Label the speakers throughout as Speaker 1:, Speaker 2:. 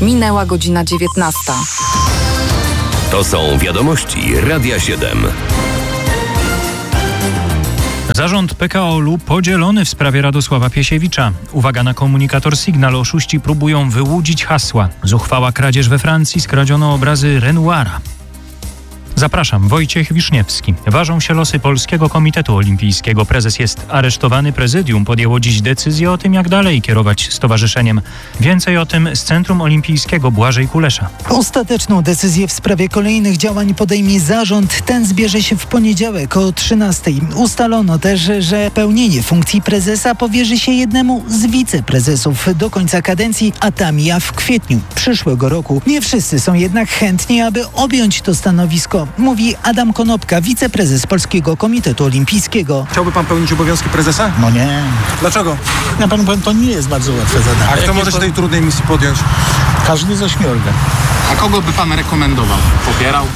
Speaker 1: Minęła godzina 19.
Speaker 2: To są wiadomości Radia 7.
Speaker 3: Zarząd PKO-u podzielony w sprawie Radosława Piesiewicza. Uwaga na komunikator Signal. Oszuści próbują wyłudzić hasła. Zuchwała kradzież we Francji. Skradziono obrazy Renoira. Zapraszam, Wojciech Wiszniewski. Ważą się losy Polskiego Komitetu Olimpijskiego. Prezes jest aresztowany. Prezydium podjęło dziś decyzję o tym, jak dalej kierować stowarzyszeniem. Więcej o tym z Centrum Olimpijskiego Błażej Kulesza.
Speaker 4: Ostateczną decyzję w sprawie kolejnych działań podejmie zarząd. Ten zbierze się w poniedziałek o 13:00. Ustalono też, że pełnienie funkcji prezesa powierzy się jednemu z wiceprezesów do końca kadencji, a ta mija w kwietniu przyszłego roku. Nie wszyscy są jednak chętni, aby objąć to stanowisko. Mówi Adam Konopka, wiceprezes Polskiego Komitetu Olimpijskiego.
Speaker 5: Chciałby pan pełnić obowiązki prezesa?
Speaker 6: No nie.
Speaker 5: Dlaczego?
Speaker 6: Ja panu powiem, to nie jest bardzo łatwe zadanie.
Speaker 5: A kto może się tej trudnej misji podjąć?
Speaker 6: Każdy z 8.
Speaker 7: A kogo by pan rekomendował? Popierał?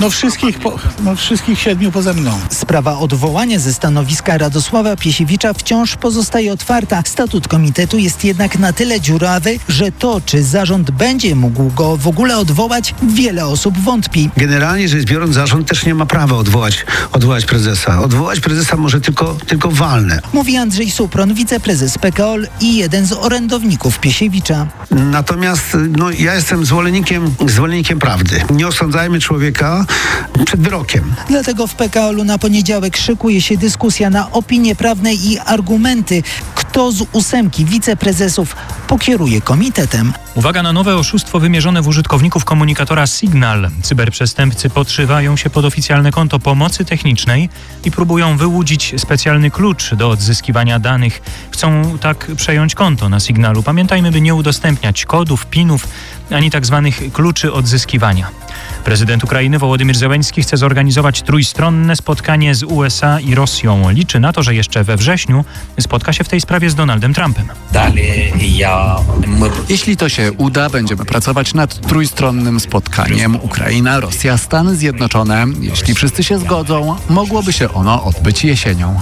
Speaker 6: Wszystkich 7 poza mną.
Speaker 4: Sprawa odwołania ze stanowiska Radosława Piesiewicza wciąż pozostaje otwarta. Statut komitetu jest jednak na tyle dziurawy, że to, czy zarząd będzie mógł go w ogóle odwołać, wiele osób wątpi.
Speaker 8: Generalnie rzecz biorąc, zarząd też nie ma prawa odwołać prezesa. Odwołać prezesa może tylko walne.
Speaker 4: Mówi Andrzej Supron, wiceprezes PKO i jeden z orędowników Piesiewicza.
Speaker 8: Natomiast ja jestem zwolennikiem prawdy. Nie osądzajmy człowieka przed wyrokiem.
Speaker 4: Dlatego w PKO na poniedziałek szykuje się dyskusja na opinie prawne i argumenty. Kto z 8 wiceprezesów pokieruje komitetem?
Speaker 3: Uwaga na nowe oszustwo wymierzone w użytkowników komunikatora Signal. Cyberprzestępcy podszywają się pod oficjalne konto pomocy technicznej i próbują wyłudzić specjalny klucz do odzyskiwania danych. Chcą tak przejąć konto na Signalu. Pamiętajmy, by nie udostępniać kodów, pinów, ani tak zwanych kluczy odzyskiwania. Prezydent Ukrainy Wołodymyr Zełenski chce zorganizować trójstronne spotkanie z USA i Rosją. Liczy na to, że jeszcze we wrześniu spotka się w tej sprawie z Donaldem Trumpem.
Speaker 7: Jeśli to się uda, będziemy pracować nad trójstronnym spotkaniem Ukraina, Rosja, Stany Zjednoczone. Jeśli wszyscy się zgodzą, mogłoby się ono odbyć jesienią.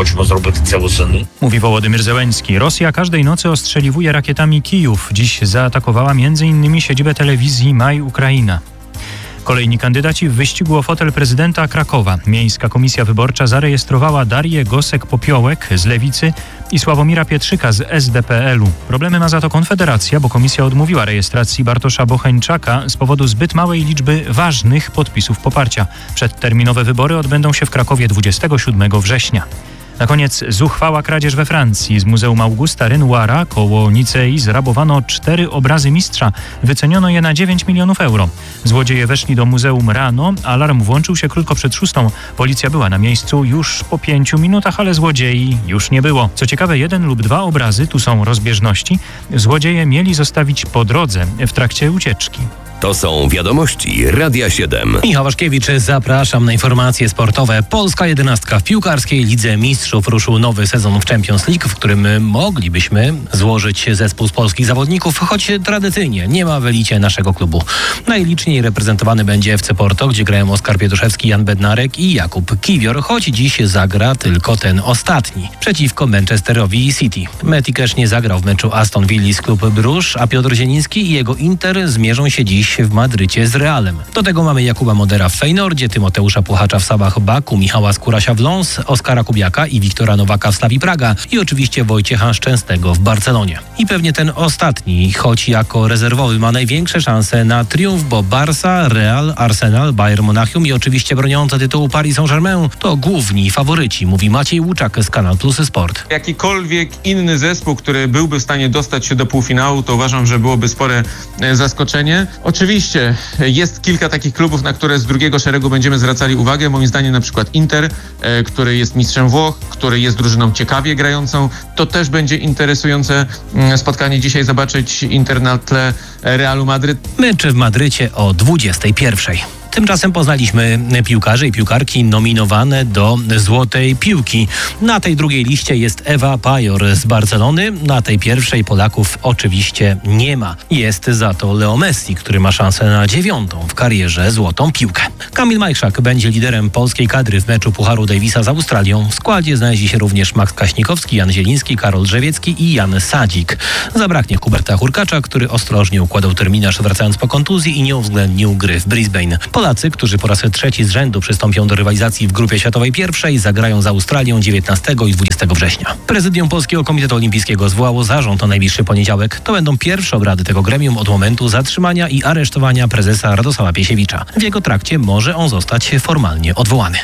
Speaker 3: Mówi Wołodymyr Zełenski. Rosja każdej nocy ostrzeliwuje rakietami Kijów. Dziś zaatakowała m.in. siedzibę telewizji Maj Ukraina. Kolejni kandydaci w wyścigu o fotel prezydenta Krakowa. Miejska Komisja Wyborcza zarejestrowała Darię Gosek-Popiołek z Lewicy i Sławomira Pietrzyka z SDPL-u. Problemy ma za to Konfederacja, bo komisja odmówiła rejestracji Bartosza Bocheńczaka z powodu zbyt małej liczby ważnych podpisów poparcia. Przedterminowe wybory odbędą się w Krakowie 27 września. Na koniec zuchwała kradzież we Francji. Z Muzeum Augusta Renoira koło Nicei zrabowano 4 obrazy mistrza. Wyceniono je na 9 milionów euro. Złodzieje weszli do muzeum rano. Alarm włączył się krótko przed 6:00. Policja była na miejscu już po 5 minutach, ale złodziei już nie było. Co ciekawe, 1 lub 2 obrazy, tu są rozbieżności, złodzieje mieli zostawić po drodze w trakcie ucieczki.
Speaker 2: To są wiadomości Radia 7.
Speaker 9: Michał Waszkiewicz, zapraszam na informacje sportowe. Polska 11 w piłkarskiej Lidze Mistrzów ruszył nowy sezon w Champions League, w którym moglibyśmy złożyć zespół z polskich zawodników, choć tradycyjnie nie ma w elicie naszego klubu. Najliczniej reprezentowany będzie FC Porto, gdzie grają Oskar Pietruszewski, Jan Bednarek i Jakub Kiwior, choć dziś zagra tylko ten ostatni przeciwko Manchesterowi City. Metikesz nie zagrał w meczu Aston Villa z Klub Bruges, a Piotr Zieliński i jego Inter zmierzą się dziś w Madrycie z Realem. Do tego mamy Jakuba Modera w Feynordzie, Tymoteusza Puchacza w Sabah Baku, Michała Skórasia w Lens, Oskara Kubiaka i Wiktora Nowaka w Slavii Praga i oczywiście Wojciecha Szczęsnego w Barcelonie. I pewnie ten ostatni, choć jako rezerwowy, ma największe szanse na triumf, bo Barca, Real, Arsenal, Bayern Monachium i oczywiście broniące tytułu Paris Saint-Germain to główni faworyci, mówi Maciej Łuczak z Kanal Plus Sport.
Speaker 10: Jakikolwiek inny zespół, który byłby w stanie dostać się do półfinału, to uważam, że byłoby spore zaskoczenie. Oczywiście jest kilka takich klubów, na które z drugiego szeregu będziemy zwracali uwagę. Moim zdaniem na przykład Inter, który jest mistrzem Włoch, który jest drużyną ciekawie grającą. To też będzie interesujące spotkanie dzisiaj zobaczyć Inter na tle Realu Madryt.
Speaker 9: Mecz w Madrycie o 21:00. Tymczasem poznaliśmy piłkarzy i piłkarki nominowane do Złotej Piłki. Na tej drugiej liście jest Ewa Pajor z Barcelony, na tej pierwszej Polaków oczywiście nie ma. Jest za to Leo Messi, który ma szansę na 9. w karierze Złotą Piłkę. Kamil Majszak będzie liderem polskiej kadry w meczu Pucharu Davisa z Australią. W składzie znajdzie się również Max Kaśnikowski, Jan Zieliński, Karol Drzewiecki i Jan Sadzik. Zabraknie Huberta Hurkacza, który ostrożnie układał terminarz wracając po kontuzji i nie uwzględnił gry w Brisbane. Polacy, którzy po raz 3 z rzędu przystąpią do rywalizacji w grupie światowej pierwszej, zagrają z Australią 19 i 20 września. Prezydium Polskiego Komitetu Olimpijskiego zwołało zarząd na najbliższy poniedziałek. To będą pierwsze obrady tego gremium od momentu zatrzymania i aresztowania prezesa Radosława Piesiewicza. W jego trakcie może on zostać formalnie odwołany.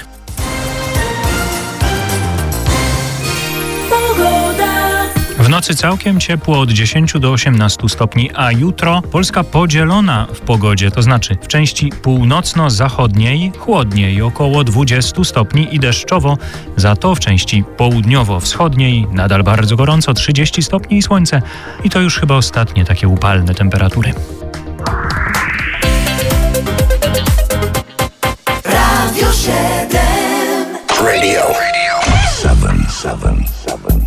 Speaker 3: W nocy całkiem ciepło od 10 do 18 stopni, a jutro Polska podzielona w pogodzie, to znaczy w części północno-zachodniej chłodniej, około 20 stopni i deszczowo, za to w części południowo-wschodniej nadal bardzo gorąco, 30 stopni i słońce. I to już chyba ostatnie takie upalne temperatury.
Speaker 1: Radio 7. Radio 7.